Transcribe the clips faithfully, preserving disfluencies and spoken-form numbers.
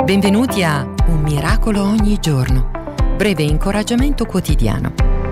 Benvenuti a Un miracolo ogni giorno, breve incoraggiamento quotidiano.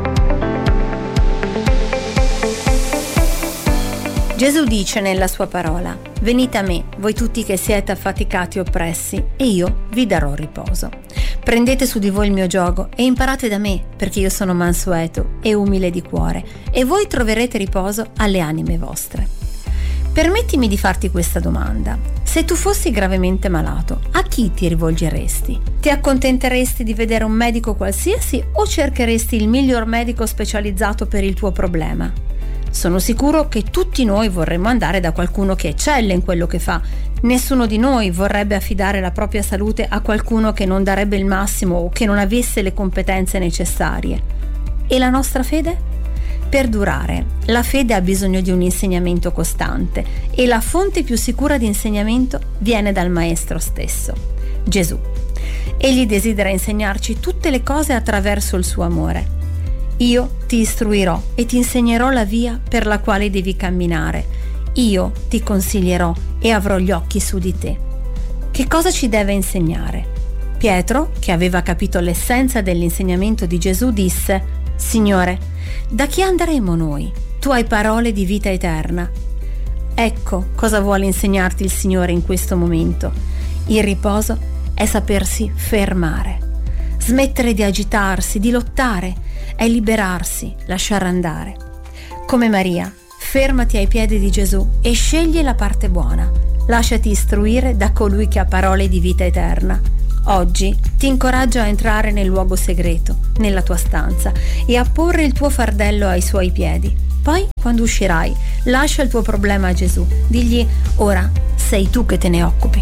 Gesù dice nella sua parola: venite a me, voi tutti che siete affaticati e oppressi, e io vi darò riposo. Prendete su di voi il mio giogo e imparate da me, perché io sono mansueto e umile di cuore, e voi troverete riposo alle anime vostre. Permettimi di farti questa domanda. Se tu fossi gravemente malato, a chi ti rivolgeresti? Ti accontenteresti di vedere un medico qualsiasi o cercheresti il miglior medico specializzato per il tuo problema? Sono sicuro che tutti noi vorremmo andare da qualcuno che eccelle in quello che fa. Nessuno di noi vorrebbe affidare la propria salute a qualcuno che non darebbe il massimo o che non avesse le competenze necessarie. E la nostra fede? Per durare, la fede ha bisogno di un insegnamento costante e la fonte più sicura di insegnamento viene dal Maestro stesso, Gesù. Egli desidera insegnarci tutte le cose attraverso il suo amore. Io ti istruirò e ti insegnerò la via per la quale devi camminare. Io ti consiglierò e avrò gli occhi su di te. Che cosa ci deve insegnare? Pietro, che aveva capito l'essenza dell'insegnamento di Gesù, disse: Signore, da chi andremo noi? Tu hai parole di vita eterna. Ecco cosa vuole insegnarti il Signore in questo momento. Il riposo è sapersi fermare, smettere di agitarsi, di lottare, è liberarsi, lasciare andare. Come Maria, fermati ai piedi di Gesù e scegli la parte buona. Lasciati istruire da colui che ha parole di vita eterna. Oggi ti incoraggio a entrare nel luogo segreto, nella tua stanza, e a porre il tuo fardello ai suoi piedi. Poi, quando uscirai, lascia il tuo problema a Gesù. Digli: ora sei tu che te ne occupi.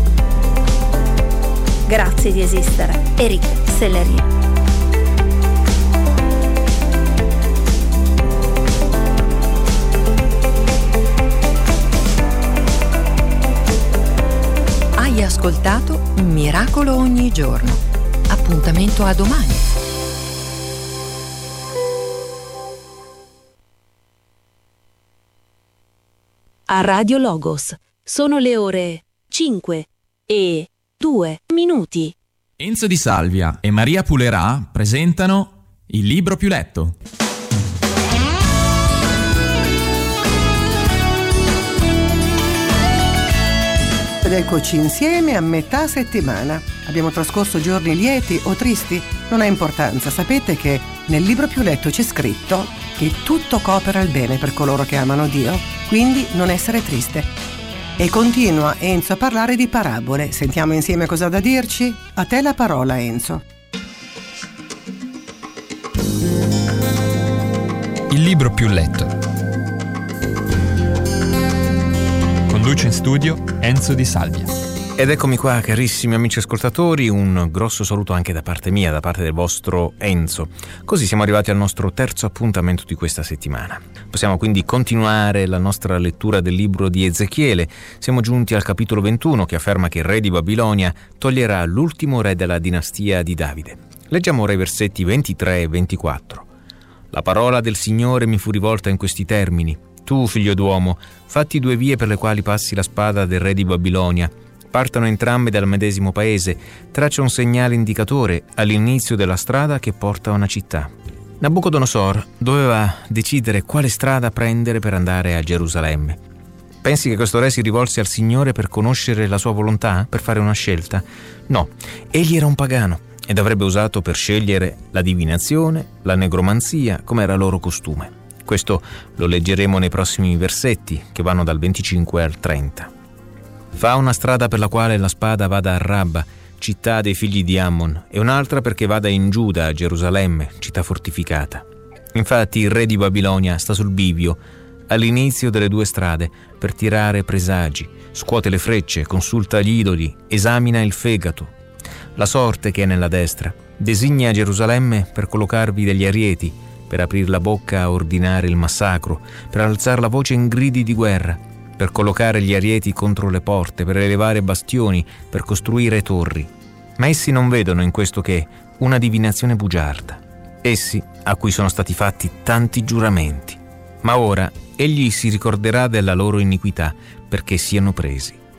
Grazie di esistere. Eric Sellerie. Hai ascoltato Un miracolo ogni giorno. Appuntamento a domani. A Radio Logos sono le ore cinque e due minuti. Enzo Di Salvia e Maria Pulerà presentano Il libro più letto. Ed eccoci insieme a metà settimana. Abbiamo trascorso giorni lieti o tristi? Non ha importanza. Sapete che nel libro più letto c'è scritto che tutto coopera al bene per coloro che amano Dio, quindi non essere triste. E continua Enzo a parlare di parabole. Sentiamo insieme cosa ha da dirci? A te la parola, Enzo. Il libro più letto. Conduce in studio Enzo Di Salvia. Ed eccomi qua, carissimi amici ascoltatori, un grosso saluto anche da parte mia, da parte del vostro Enzo. Così siamo arrivati al nostro terzo appuntamento di questa settimana. Possiamo quindi continuare la nostra lettura del libro di Ezechiele. Siamo giunti al capitolo ventuno, che afferma che il re di Babilonia toglierà l'ultimo re della dinastia di Davide. Leggiamo ora i versetti ventitré e ventiquattro. La parola del Signore mi fu rivolta in questi termini: Tu, figlio d'uomo, fatti due vie per le quali passi la spada del re di Babilonia. Partano entrambe dal medesimo paese, traccia un segnale indicatore all'inizio della strada che porta a una città. Nabucodonosor doveva decidere quale strada prendere per andare a Gerusalemme. Pensi che questo re si rivolse al Signore per conoscere la sua volontà, per fare una scelta? No, egli era un pagano ed avrebbe usato per scegliere la divinazione, la negromanzia, come era loro costume. Questo lo leggeremo nei prossimi versetti, che vanno dal venticinque al trenta. Fa una strada per la quale la spada vada a Rabba, città dei figli di Ammon, e un'altra perché vada in Giuda, a Gerusalemme, città fortificata. Infatti il re di Babilonia sta sul bivio, all'inizio delle due strade, per tirare presagi, scuote le frecce, consulta gli idoli, esamina il fegato. La sorte che è nella destra designa Gerusalemme per collocarvi degli arieti, per aprir la bocca a ordinare il massacro, per alzar la voce in gridi di guerra, per collocare gli arieti contro le porte, per elevare bastioni, per costruire torri. Ma essi non vedono in questo che una divinazione bugiarda. Essi, a cui sono stati fatti tanti giuramenti. Ma ora egli si ricorderà della loro iniquità, perché siano presi.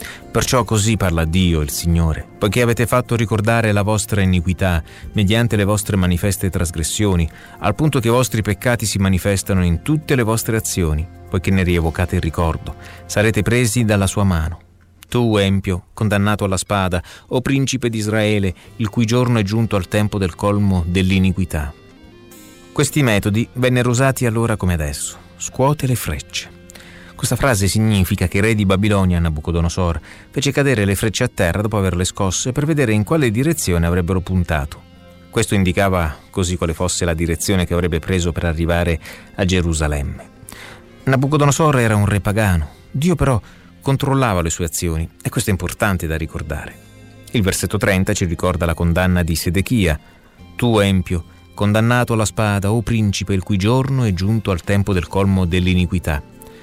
Perciò così parla Dio, il Signore, poiché avete fatto ricordare la vostra iniquità mediante le vostre manifeste trasgressioni, al punto che i vostri peccati si manifestano in tutte le vostre azioni, poiché ne rievocate il ricordo, sarete presi dalla sua mano. Tu, empio, condannato alla spada, o principe di Israele, il cui giorno è giunto al tempo del colmo dell'iniquità. Questi metodi vennero usati allora come adesso, scuote le frecce. Questa frase significa che il re di Babilonia, Nabucodonosor, fece cadere le frecce a terra dopo averle scosse per vedere in quale direzione avrebbero puntato. Questo indicava così quale fosse la direzione che avrebbe preso per arrivare a Gerusalemme. Nabucodonosor era un re pagano, Dio però controllava le sue azioni e questo è importante da ricordare. Il versetto trenta ci ricorda la condanna di Sedechia. Tu, empio, condannato alla spada, o principe, il cui giorno è giunto al tempo del colmo dell'iniquità.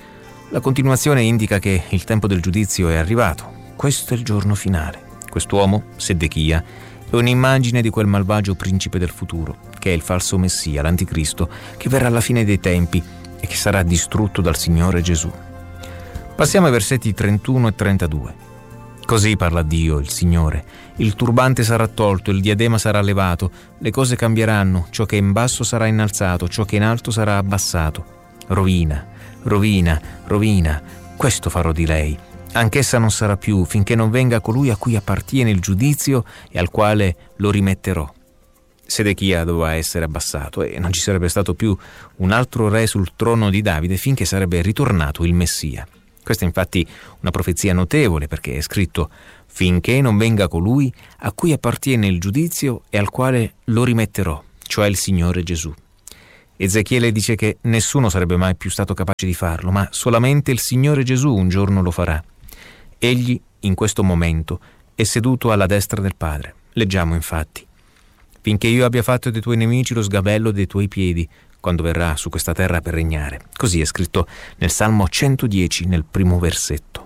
La continuazione indica che il tempo del giudizio è arrivato. Questo è il giorno finale. Quest'uomo, Sedechia, è un'immagine di quel malvagio principe del futuro, che è il falso Messia, l'Anticristo, che verrà alla fine dei tempi e che sarà distrutto dal Signore Gesù. Passiamo ai versetti trentuno e trentadue. Così parla Dio, il Signore. Il turbante sarà tolto, il diadema sarà levato, le cose cambieranno, ciò che è in basso sarà innalzato, ciò che è in alto sarà abbassato. Rovina, rovina, rovina, questo farò di lei. Anch'essa non sarà più, finché non venga colui a cui appartiene il giudizio e al quale lo rimetterò. Sedechia doveva essere abbassato e non ci sarebbe stato più un altro re sul trono di Davide finché sarebbe ritornato il Messia. Questa è infatti una profezia notevole perché è scritto finché non venga colui a cui appartiene il giudizio e al quale lo rimetterò, cioè il Signore Gesù. Ezechiele dice che nessuno sarebbe mai più stato capace di farlo, ma solamente il Signore Gesù un giorno lo farà. Egli, in questo momento, è seduto alla destra del Padre. Leggiamo infatti: finché io abbia fatto dei tuoi nemici lo sgabello dei tuoi piedi, quando verrà su questa terra per regnare. Così è scritto nel Salmo centodieci, nel primo versetto.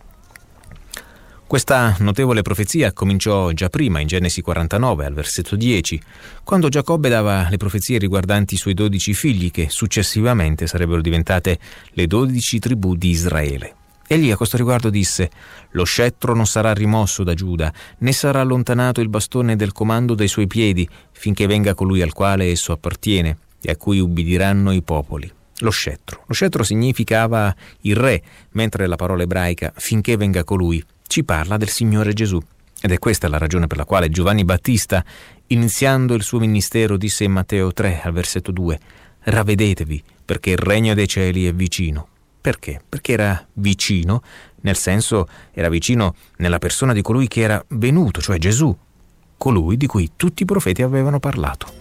Questa notevole profezia cominciò già prima, in Genesi quarantanove, al versetto dieci, quando Giacobbe dava le profezie riguardanti i suoi dodici figli, che successivamente sarebbero diventate le dodici tribù di Israele. Egli a questo riguardo disse: «Lo scettro non sarà rimosso da Giuda, né sarà allontanato il bastone del comando dai suoi piedi, finché venga colui al quale esso appartiene e a cui ubbidiranno i popoli». Lo scettro. Lo scettro significava il re, mentre la parola ebraica «finché venga colui» ci parla del Signore Gesù. Ed è questa la ragione per la quale Giovanni Battista, iniziando il suo ministero, disse in Matteo tre, al versetto due: «Ravvedetevi, perché il regno dei cieli è vicino». Perché? Perché era vicino, nel senso era vicino nella persona di colui che era venuto, cioè Gesù, colui di cui tutti i profeti avevano parlato.